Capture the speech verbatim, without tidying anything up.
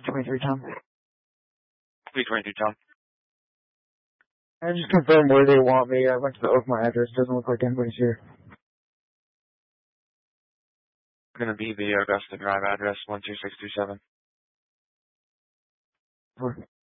twenty-three, Tom. three twenty-three, Tom. I just confirmed where they want me. I went to the Oakmont address. Doesn't look like anybody's here. It's gonna be the Augusta Drive address, one two six two seven. Over.